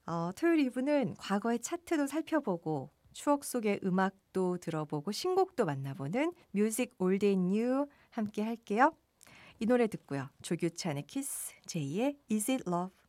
토요일 2부는 과거의 차트도 살펴보고 추억 속의 음악도 들어보고 신곡도 만나보는 뮤직 올드 앤 뉴 함께 할게요. 이 노래 듣고요. 조규찬의 키스, 제이의 Is It Love.